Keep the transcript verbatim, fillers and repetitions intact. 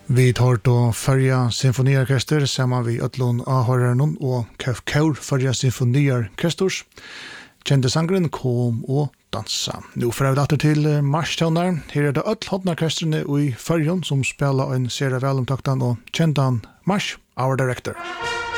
Vi tar då Førja symfoniorkester sammen vi Øtlund Ahorren og Kauf Kaur Førja symfoniorkesters. Kjente sangren Kom og dansa. Nå får vi datter til marstoner. Her er det Øtlundorkestrene i Førjon som spiller en serie velomtakten og kjentan Mars, our director.